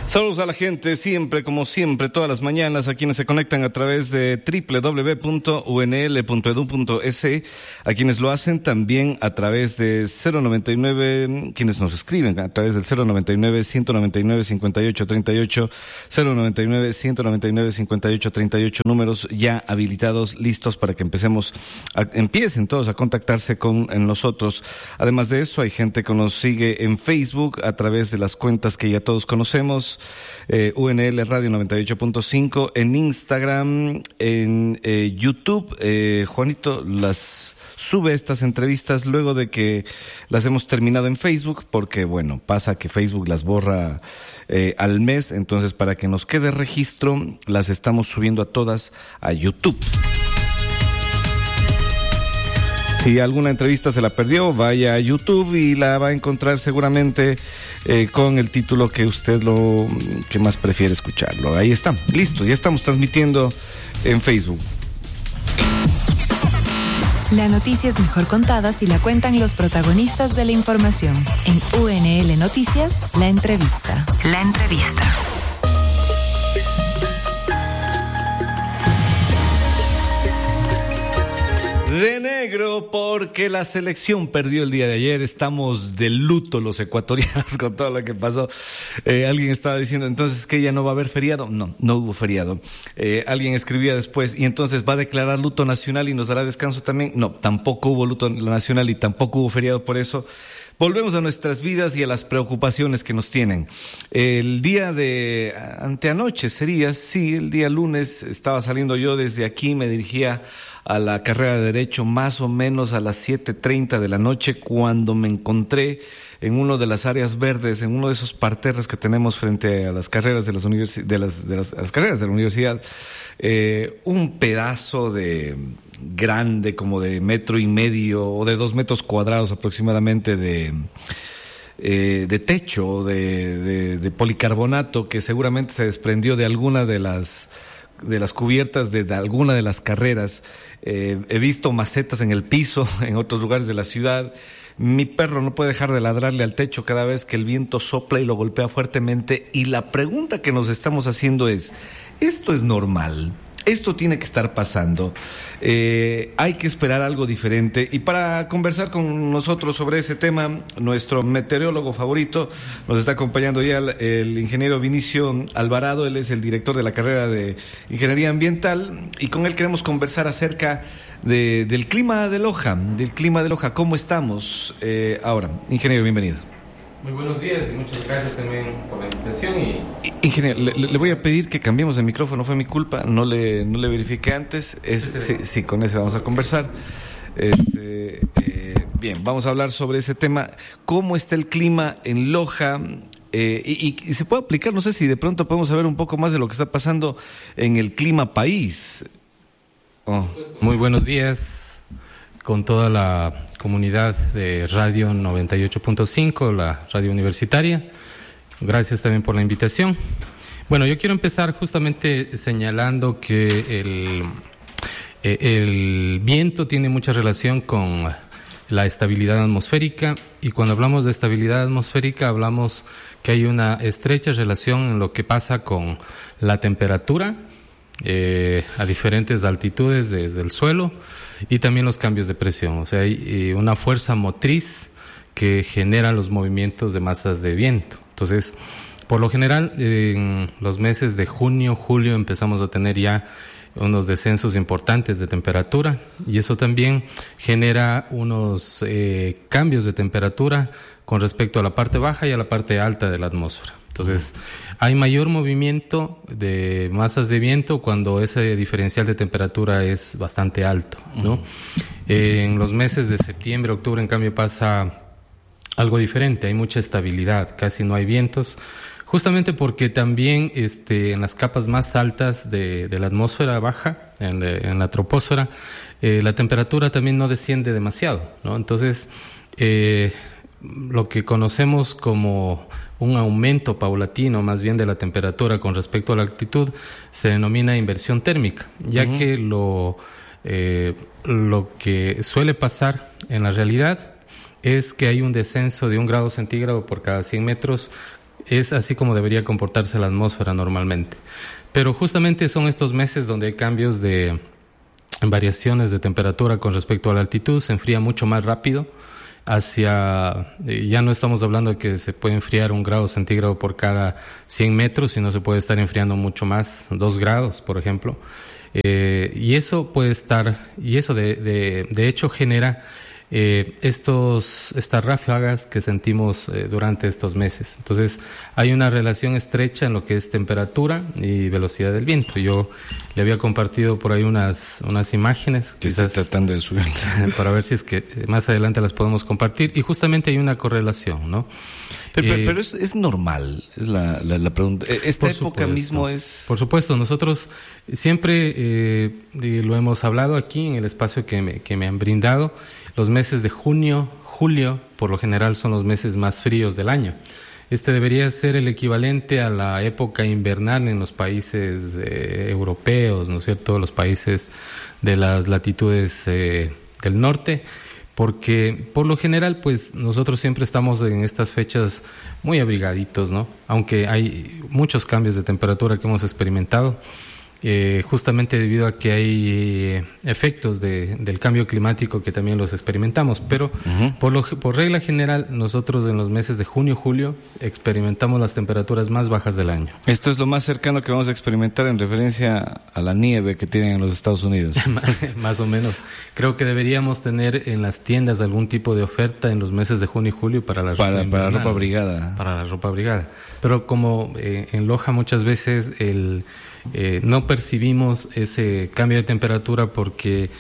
Saludos a la gente, siempre, como siempre, todas las mañanas, a quienes se conectan a través de www.unl.edu.es, a quienes lo hacen también a través de 099, quienes nos escriben a través del 099-199-5838, 099-199-5838, números ya habilitados, listos para que empiecen todos a contactarse con nosotros. Además de eso, hay gente que nos sigue en Facebook a través de las cuentas que ya todos conocemos, UNL Radio 98.5, en Instagram, en YouTube. Juanito las sube estas entrevistas luego de que las hemos terminado en Facebook, porque bueno, pasa que Facebook las borra al mes, entonces para que nos quede registro, las estamos subiendo a todas a YouTube. Si alguna entrevista se la perdió, vaya a YouTube y la va a encontrar seguramente con el título que usted que más prefiere escucharlo. Ahí está, listo, ya estamos transmitiendo en Facebook. La noticia es mejor contada si la cuentan los protagonistas de la información. En UNL Noticias, la entrevista. La entrevista. De negro, porque la selección perdió el día de ayer. Estamos de luto los ecuatorianos con todo lo que pasó. Alguien estaba diciendo entonces que ya no va a haber feriado. No hubo feriado. Alguien escribía después, y entonces va a declarar luto nacional y nos dará descanso también. No, tampoco hubo luto nacional y tampoco hubo feriado por eso. Volvemos a nuestras vidas y a las preocupaciones que nos tienen. El día de anteanoche sería, sí, el día lunes, estaba saliendo yo desde aquí, me dirigía a la carrera de Derecho más o menos a las 7:30 de la noche, cuando me encontré en una de las áreas verdes, en uno de esos parterres que tenemos frente a las carreras de las carreras de la universidad, un pedazo de grande, como de 1.5 metros o de 2 metros cuadrados aproximadamente de techo de policarbonato, que seguramente se desprendió de alguna de las cubiertas de alguna de las carreras. He visto macetas en el piso en otros lugares de la ciudad. Mi perro no puede dejar de ladrarle al techo cada vez que el viento sopla y lo golpea fuertemente. Y la pregunta que nos estamos haciendo es, ¿esto es normal? Esto tiene que estar pasando. Hay que esperar algo diferente. Y para conversar con nosotros sobre ese tema, nuestro meteorólogo favorito, nos está acompañando ya el ingeniero Vinicio Alvarado. Él es el director de la carrera de Ingeniería Ambiental, y con él queremos conversar acerca del clima de Loja. ¿Cómo estamos ahora? Ingeniero, bienvenido. Muy buenos días y muchas gracias también por la invitación. Ingeniero, le voy a pedir que cambiemos de micrófono, fue mi culpa, no le verifiqué antes. Sí, con ese vamos a conversar. Bien, vamos a hablar sobre ese tema. ¿Cómo está el clima en Loja? Y se puede aplicar, no sé si de pronto podemos saber un poco más de lo que está pasando en el clima país. Muy buenos días con toda la comunidad de Radio 98.5, la radio universitaria. Gracias también por la invitación. Bueno, yo quiero empezar justamente señalando que el viento tiene mucha relación con la estabilidad atmosférica, y cuando hablamos de estabilidad atmosférica hablamos que hay una estrecha relación en lo que pasa con la temperatura a diferentes altitudes desde el suelo, y también los cambios de presión. O sea, hay una fuerza motriz que genera los movimientos de masas de viento. Entonces, por lo general, en los meses de junio, julio empezamos a tener ya unos descensos importantes de temperatura, y eso también genera unos cambios de temperatura con respecto a la parte baja y a la parte alta de la atmósfera. Entonces, hay mayor movimiento de masas de viento cuando ese diferencial de temperatura es bastante alto, ¿no? En los meses de septiembre, octubre, en cambio, pasa algo diferente. Hay mucha estabilidad, casi no hay vientos, justamente porque también en las capas más altas de la atmósfera baja, en la troposfera, la temperatura también no desciende demasiado, ¿no? Entonces, lo que conocemos como un aumento paulatino más bien de la temperatura con respecto a la altitud se denomina inversión térmica, ya que lo que suele pasar en la realidad es que hay un descenso de 1 grado centígrado por cada 100 metros es así como debería comportarse la atmósfera normalmente. Pero justamente son estos meses donde hay cambios de variaciones de temperatura con respecto a la altitud, se enfría mucho más rápido. Ya no estamos hablando de que se puede enfriar 1 grado centígrado por cada 100 metros, sino se puede estar enfriando mucho más, 2 grados, por ejemplo. Y eso puede estar, y eso de hecho genera estas ráfagas que sentimos durante estos meses. Entonces hay una relación estrecha en lo que es temperatura y velocidad del viento. Yo le había compartido por ahí unas imágenes que estoy tratando de subir para ver si es que más adelante las podemos compartir, y justamente hay una correlación, ¿no? Pero es normal, es la pregunta. Esta época mismo es... Por supuesto, nosotros siempre lo hemos hablado aquí en el espacio que me han brindado. Los meses de junio, julio, por lo general son los meses más fríos del año. Este debería ser el equivalente a la época invernal en los países europeos, ¿no es cierto?, los países de las latitudes del norte, porque por lo general pues nosotros siempre estamos en estas fechas muy abrigaditos, ¿no? Aunque hay muchos cambios de temperatura que hemos experimentado, justamente debido a que hay efectos del cambio climático que también los experimentamos, pero por regla general nosotros en los meses de junio y julio experimentamos las temperaturas más bajas del año. Esto es lo más cercano que vamos a experimentar en referencia a la nieve que tienen en los Estados Unidos. Más o menos. Creo que deberíamos tener en las tiendas algún tipo de oferta en los meses de junio y julio para la ropa abrigada. Para la ropa abrigada. Pero como en Loja muchas veces no percibimos ese cambio de temperatura porque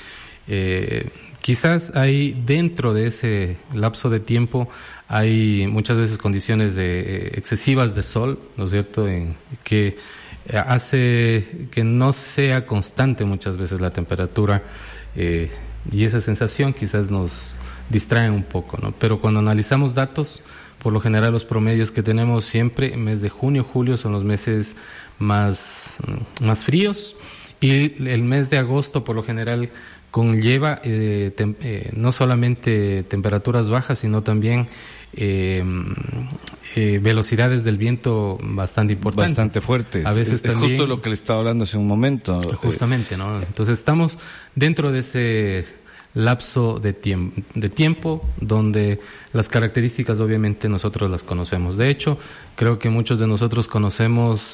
quizás hay dentro de ese lapso de tiempo hay muchas veces condiciones excesivas de sol, ¿no es cierto?, que hace que no sea constante muchas veces la temperatura, y esa sensación quizás nos distrae un poco, ¿no? Pero cuando analizamos datos, por lo general los promedios que tenemos siempre en mes de junio, julio son los meses más fríos, y el mes de agosto por lo general conlleva no solamente temperaturas bajas, sino también velocidades del viento bastante importantes. Bastante fuertes. A veces también, justo lo que le estaba hablando hace un momento. Justamente, ¿no? Entonces estamos dentro de ese lapso de tiempo donde las características obviamente nosotros las conocemos. De hecho, creo que muchos de nosotros conocemos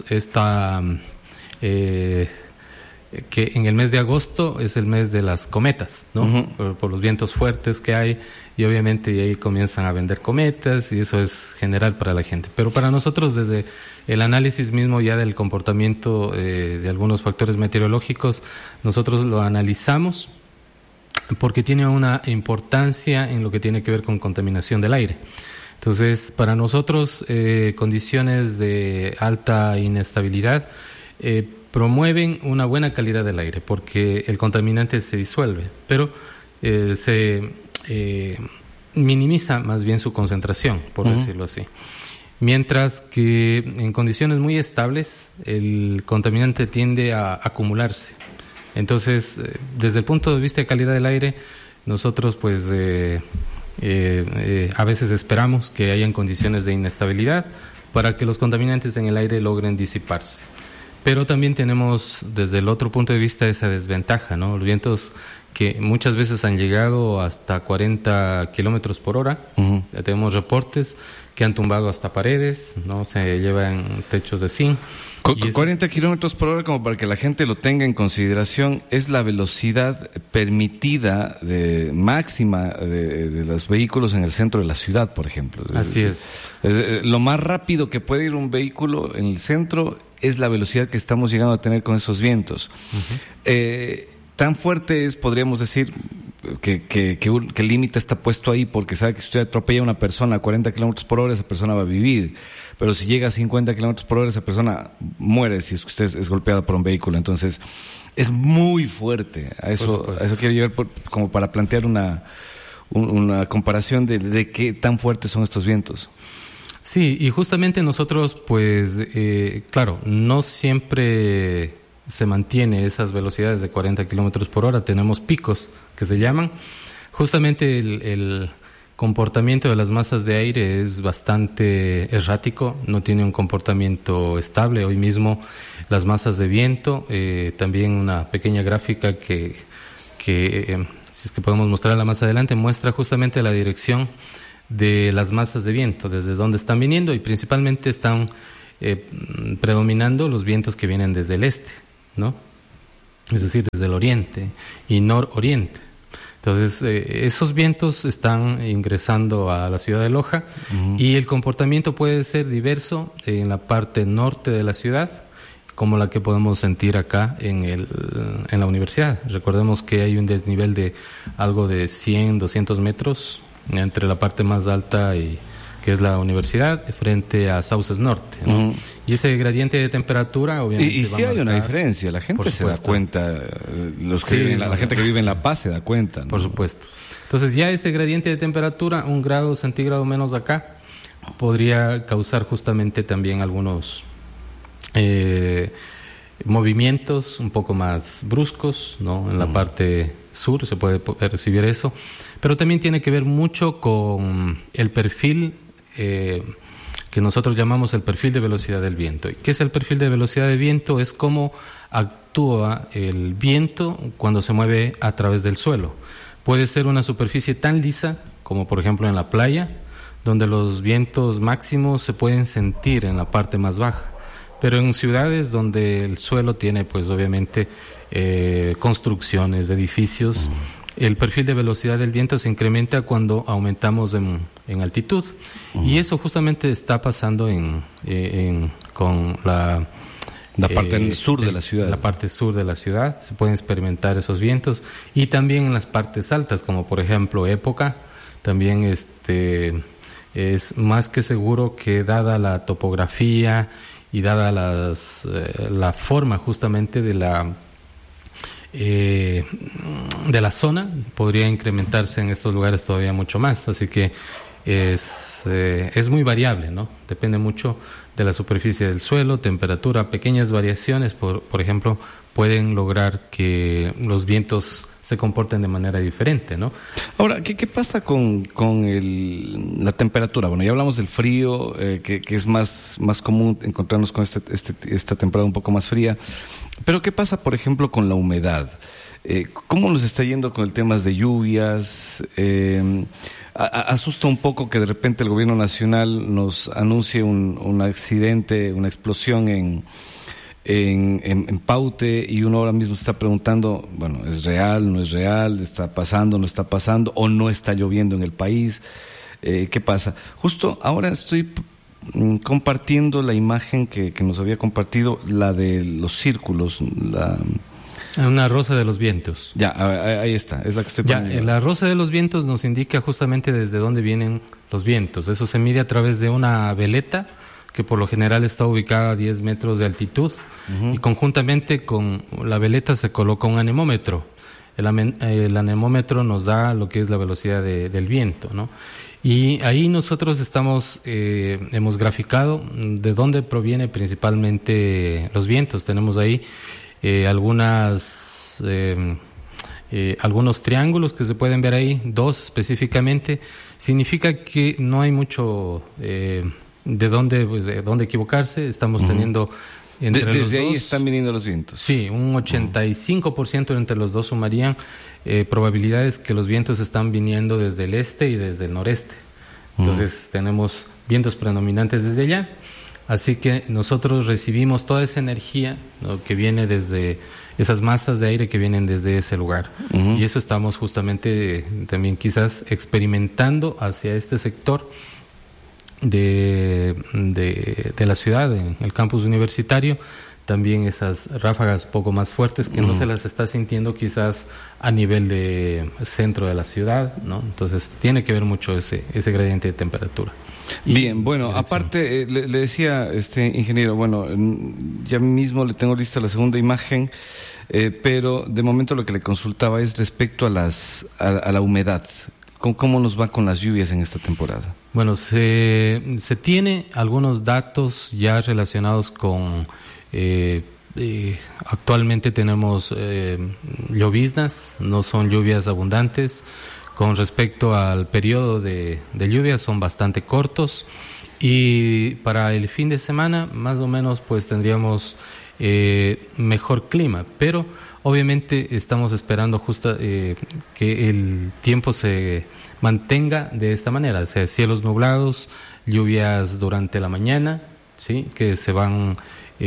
que en el mes de agosto es el mes de las cometas, ¿no? Por los vientos fuertes que hay, y obviamente ahí comienzan a vender cometas, y eso es general para la gente. Pero para nosotros, desde el análisis mismo ya del comportamiento de algunos factores meteorológicos, nosotros lo analizamos porque tiene una importancia en lo que tiene que ver con contaminación del aire. Entonces, para nosotros, condiciones de alta inestabilidad promueven una buena calidad del aire, porque el contaminante se disuelve, pero se minimiza más bien su concentración, por decirlo así. Mientras que en condiciones muy estables, el contaminante tiende a acumularse. Entonces, desde el punto de vista de calidad del aire, nosotros pues a veces esperamos que hayan condiciones de inestabilidad para que los contaminantes en el aire logren disiparse. Pero también tenemos desde el otro punto de vista esa desventaja, ¿no? Los vientos que muchas veces han llegado hasta 40 kilómetros por hora. Ya tenemos reportes que han tumbado hasta paredes, ¿no? Se llevan techos de zinc. 40 kilómetros por hora, como para que la gente lo tenga en consideración, es la velocidad permitida máxima de los vehículos en el centro de la ciudad, por ejemplo. Así es. Lo más rápido que puede ir un vehículo en el centro es la velocidad que estamos llegando a tener con esos vientos. Tan fuerte es, podríamos decir, que el límite está puesto ahí, porque sabe que si usted atropella a una persona a 40 kilómetros por hora, esa persona va a vivir. Pero si llega a 50 kilómetros por hora, esa persona muere si usted es golpeada por un vehículo. Entonces, es muy fuerte. A eso quiero llegar como para plantear una comparación de qué tan fuertes son estos vientos. Sí, y justamente nosotros, pues, claro, no siempre se mantiene esas velocidades de 40 kilómetros por hora. Tenemos picos que se llaman. Justamente comportamiento de las masas de aire es bastante errático, no tiene un comportamiento estable. Hoy mismo las masas de viento, también una pequeña gráfica que si es que podemos mostrarla más adelante, muestra justamente la dirección de las masas de viento, desde dónde están viniendo, y principalmente están predominando los vientos que vienen desde el este, ¿no? Es decir, desde el oriente y nororiente. Entonces, esos vientos están ingresando a la ciudad de Loja, y el comportamiento puede ser diverso en la parte norte de la ciudad, como la que podemos sentir acá en la universidad. Recordemos que hay un desnivel de algo de 100, 200 metros entre la parte más alta y que es la universidad, frente a Sauces Norte, ¿no? Y ese gradiente de temperatura, obviamente... Y sí hay una diferencia, la gente se da cuenta, la gente que vive en La Paz se da cuenta, ¿no? Por supuesto. Entonces ya ese gradiente de temperatura, 1 grado centígrado menos acá, podría causar justamente también algunos movimientos un poco más bruscos, ¿no? En la parte sur se puede percibir eso, pero también tiene que ver mucho con el perfil que nosotros llamamos el perfil de velocidad del viento. ¿Qué es el perfil de velocidad del viento? Es cómo actúa el viento cuando se mueve a través del suelo. Puede ser una superficie tan lisa como por ejemplo en la playa, donde los vientos máximos se pueden sentir en la parte más baja, pero en ciudades donde el suelo tiene pues obviamente construcciones, edificios, el perfil de velocidad del viento se incrementa cuando aumentamos en altitud, y eso justamente está pasando con la parte sur de la ciudad. La parte sur de la ciudad se pueden experimentar esos vientos, y también en las partes altas, como por ejemplo Época, también es más que seguro que, dada la topografía y dada la forma justamente de la zona, podría incrementarse en estos lugares todavía mucho más. Así que es muy variable, ¿no? Depende mucho de la superficie del suelo, temperatura. Pequeñas variaciones, por ejemplo, pueden lograr que los vientos se comporten de manera diferente, ¿no? Ahora, ¿qué pasa con la temperatura? Bueno, ya hablamos del frío, que es más común encontrarnos con esta temporada un poco más fría. Pero ¿qué pasa, por ejemplo, con la humedad? ¿Cómo nos está yendo con el tema de lluvias? Asusta un poco que de repente el gobierno nacional nos anuncie un accidente, una explosión en Paute, y uno ahora mismo se está preguntando, bueno, ¿es real, no es real? ¿Está pasando, no está pasando? ¿O no está lloviendo en el país? ¿Qué pasa? Justo ahora estoy compartiendo la imagen que nos había compartido, la de los círculos, una rosa de los vientos. Ya, ahí está, es la que estoy poniendo. Ya, la rosa de los vientos nos indica justamente desde dónde vienen los vientos. Eso se mide a través de una veleta, que por lo general está ubicada a 10 metros de altitud, y conjuntamente con la veleta se coloca un anemómetro. El anemómetro nos da lo que es la velocidad del viento, ¿no? Y ahí nosotros hemos graficado de dónde proviene principalmente los vientos. Tenemos ahí algunos triángulos que se pueden ver ahí, 2 específicamente. Significa que no hay mucho de dónde equivocarse. Estamos teniendo entre desde los ahí dos, están viniendo los vientos. Sí, un 85% entre los dos sumarían probabilidades que los vientos están viniendo desde el este y desde el noreste. Entonces tenemos vientos predominantes desde allá. Así que nosotros recibimos toda esa energía, ¿no?, que viene desde esas masas de aire que vienen desde ese lugar. Y eso estamos justamente también quizás experimentando hacia este sector de la ciudad, en el campus universitario. También esas ráfagas poco más fuertes que no se las está sintiendo quizás a nivel de centro de la ciudad, ¿no? Entonces tiene que ver mucho ese gradiente de temperatura. Bien, bueno, aparte le decía ingeniero, bueno, ya mismo le tengo lista la segunda imagen, pero de momento lo que le consultaba es respecto a la humedad. ¿Cómo nos va con las lluvias en esta temporada? Bueno, se tiene algunos datos ya relacionados con actualmente tenemos lloviznas, no son lluvias abundantes, Con respecto al periodo de lluvia, son bastante cortos, y para el fin de semana más o menos pues tendríamos mejor clima, pero obviamente estamos esperando que el tiempo se mantenga de esta manera, o sea, cielos nublados, lluvias durante la mañana, ¿sí? Que se van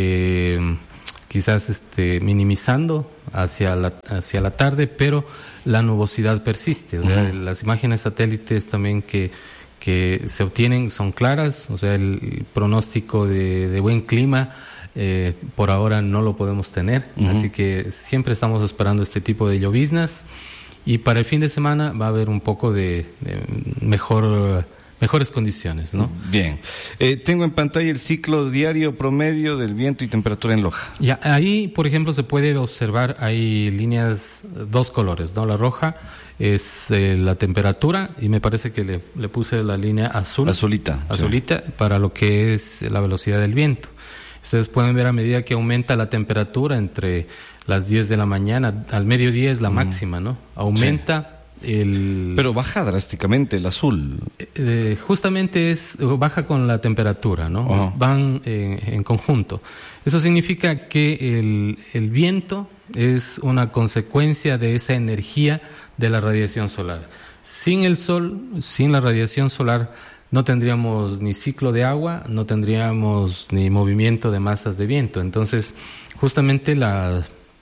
quizás minimizando hacia la tarde, pero la nubosidad persiste. O sea, las imágenes satélites también que se obtienen son claras, o sea, el pronóstico de buen clima por ahora no lo podemos tener, así que siempre estamos esperando este tipo de lloviznas, y para el fin de semana va a haber un poco de mejores condiciones, ¿no? Bien. Tengo en pantalla el ciclo diario promedio del viento y temperatura en Loja. Ya, ahí, por ejemplo, se puede observar, hay líneas, dos colores, ¿no? La roja es la temperatura, y me parece que le puse la línea azulita, sí, para lo que es la velocidad del viento. Ustedes pueden ver a medida que aumenta la temperatura entre las 10 de la mañana, al mediodía es la máxima, ¿no? Aumenta pero baja drásticamente el azul. Justamente baja con la temperatura, ¿no? Van en conjunto. Eso significa que el viento es una consecuencia de esa energía de la radiación solar. Sin el sol, sin la radiación solar, no tendríamos ni ciclo de agua, no tendríamos ni movimiento de masas de viento. Entonces, justamente la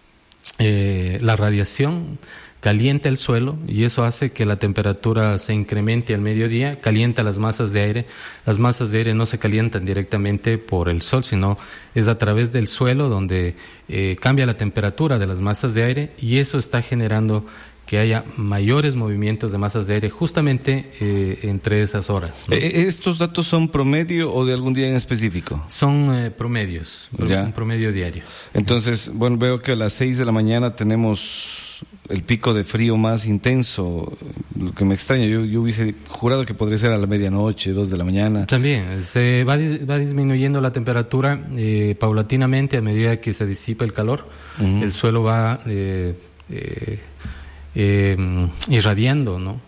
radiación calienta el suelo, y eso hace que la temperatura se incremente al mediodía, calienta las masas de aire. Las masas de aire no se calientan directamente por el sol, sino es a través del suelo donde cambia la temperatura de las masas de aire, y eso está generando que haya mayores movimientos de masas de aire justamente entre esas horas, ¿no? ¿Estos datos son promedio o de algún día en específico? Son promedios, un promedio diario. Entonces, bueno, veo que a las 6 de la mañana tenemos el pico de frío más intenso, lo que me extraña. Yo hubiese jurado que podría ser a la medianoche, 2 de la mañana. También se va disminuyendo la temperatura paulatinamente a medida que se disipa el calor. El suelo va irradiando, ¿no?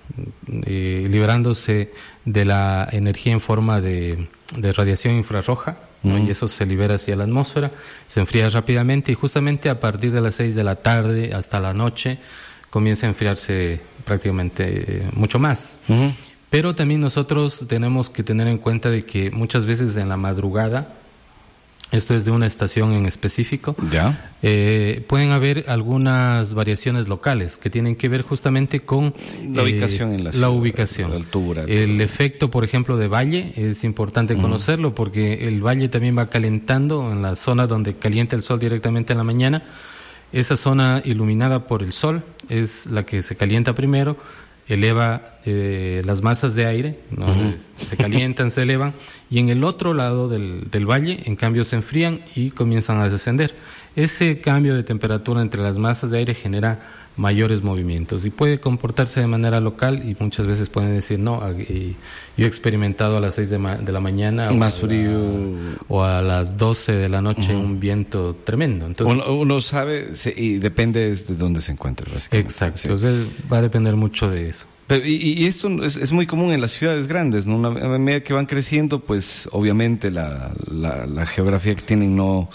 Liberándose de la energía en forma de radiación infrarroja, ¿no? Y eso se libera hacia la atmósfera, se enfría rápidamente, y justamente a partir de las 6 de la tarde hasta la noche comienza a enfriarse prácticamente mucho más. Pero también nosotros tenemos que tener en cuenta de que muchas veces en la madrugada, esto es de una estación en específico, pueden haber algunas variaciones locales que tienen que ver justamente con la ubicación en la ciudad, ubicación, la altura. El efecto, por ejemplo, de valle es importante conocerlo, porque el valle también va calentando en la zona donde calienta el sol directamente en la mañana. Esa zona iluminada por el sol es la que se calienta primero, eleva las masas de aire, ¿no? Se calientan, se elevan, y en el otro lado del valle, en cambio, se enfrían y comienzan a descender. Ese cambio de temperatura entre las masas de aire genera mayores movimientos y puede comportarse de manera local, y muchas veces pueden decir, no, yo he experimentado a las 6 de la mañana más frío, o a las 12 de la noche un viento tremendo. Entonces, uno sabe, y depende de dónde se encuentre, básicamente. Exacto, entonces va a depender mucho de eso. Pero, y esto es muy común en las ciudades grandes, ¿no? A medida que van creciendo, pues obviamente la geografía que tienen no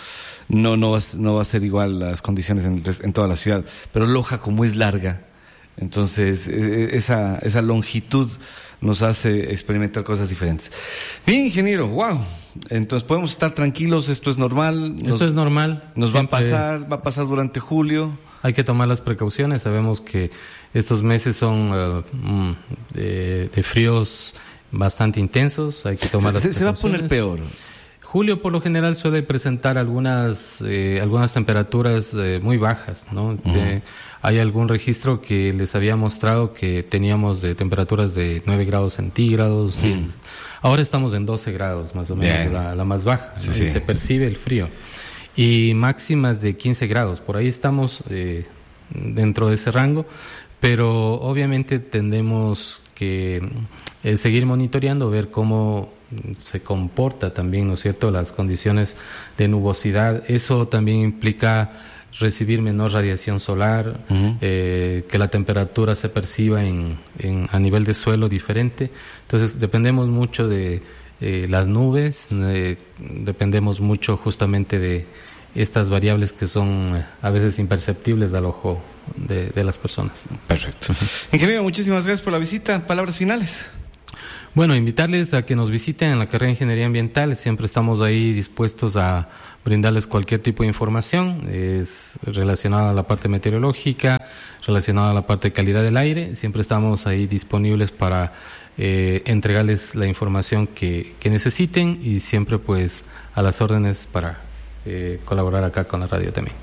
va a ser igual las condiciones en toda la ciudad. Pero Loja, como es larga, entonces esa longitud nos hace experimentar cosas diferentes. Bien, ingeniero, wow. Entonces podemos estar tranquilos, esto es normal. Esto es normal. Nos va a pasar durante julio. Hay que tomar las precauciones. Sabemos que estos meses son de fríos bastante intensos. Hay que tomar las precauciones. Se va a poner peor. Julio por lo general suele presentar algunas temperaturas muy bajas, ¿no? Hay algún registro que les había mostrado que teníamos de temperaturas de 9 grados centígrados. Ahora estamos en 12 grados más o menos, la más baja, ¿no? Y se percibe el frío. Y máximas de 15 grados, por ahí estamos dentro de ese rango, pero obviamente tendremos que seguir monitoreando, ver cómo se comporta también, ¿no es cierto?, las condiciones de nubosidad. Eso también implica recibir menor radiación solar, que la temperatura se perciba a nivel de suelo diferente. Entonces dependemos mucho de las nubes, dependemos mucho justamente de estas variables que son a veces imperceptibles al ojo de las personas. Perfecto. Ingeniero, muchísimas gracias por la visita. Palabras finales. Bueno, invitarles a que nos visiten en la carrera de Ingeniería Ambiental. Siempre estamos ahí dispuestos a brindarles cualquier tipo de información. Es relacionada a la parte meteorológica, relacionada a la parte de calidad del aire. Siempre estamos ahí disponibles para entregarles la información que necesiten, y siempre pues a las órdenes para colaborar acá con la radio también.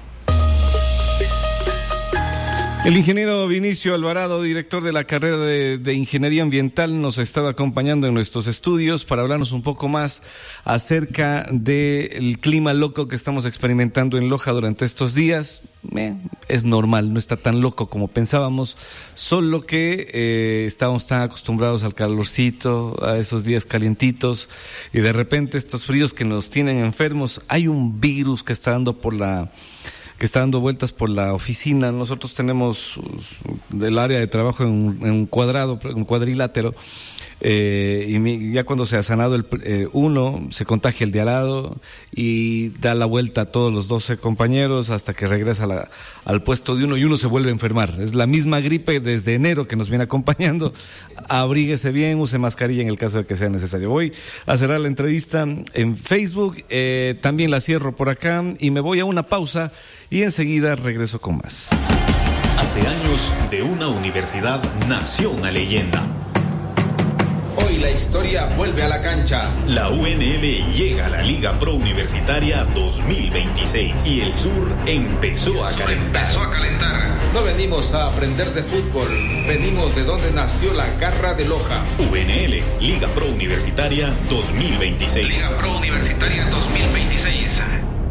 El ingeniero Vinicio Alvarado, director de la carrera de Ingeniería Ambiental, nos estaba acompañando en nuestros estudios para hablarnos un poco más acerca del clima loco que estamos experimentando en Loja durante estos días. Es normal, no está tan loco como pensábamos, solo que estábamos tan acostumbrados al calorcito, a esos días calientitos, y de repente estos fríos que nos tienen enfermos. Hay un virus que está dando vueltas por la oficina. Nosotros tenemos el área de trabajo en un cuadrilátero, y ya cuando se ha sanado uno, se contagia el de al lado y da la vuelta a todos los 12 compañeros hasta que regresa al puesto de uno, y uno se vuelve a enfermar. Es la misma gripe desde enero que nos viene acompañando. Abríguese bien, use mascarilla en el caso de que sea necesario. Voy a cerrar la entrevista en Facebook, también la cierro por acá y me voy a una pausa y enseguida regreso con más. Hace años, de una universidad nació una leyenda. Hoy la historia vuelve a la cancha. La UNL llega a la Liga Pro Universitaria 2026 y el sur empezó a calentar. No venimos a aprender de fútbol, venimos de donde nació la garra de Loja. UNL, Liga Pro Universitaria 2026. Liga Pro Universitaria 2026.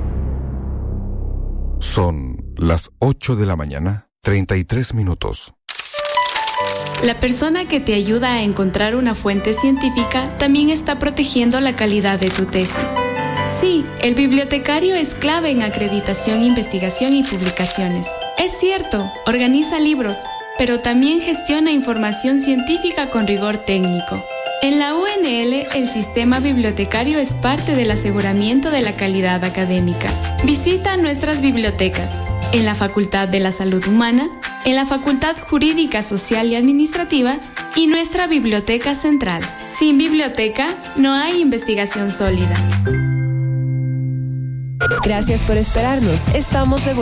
Son las 8 de la mañana, 33 minutos. La persona que te ayuda a encontrar una fuente científica también está protegiendo la calidad de tu tesis. Sí, el bibliotecario es clave en acreditación, investigación y publicaciones. Es cierto, organiza libros, pero también gestiona información científica con rigor técnico. En la UNL, el sistema bibliotecario es parte del aseguramiento de la calidad académica. Visita nuestras bibliotecas en la Facultad de la Salud Humana, en la Facultad Jurídica, Social y Administrativa y nuestra Biblioteca Central. Sin biblioteca, no hay investigación sólida. Gracias por esperarnos. Estamos de vuelta.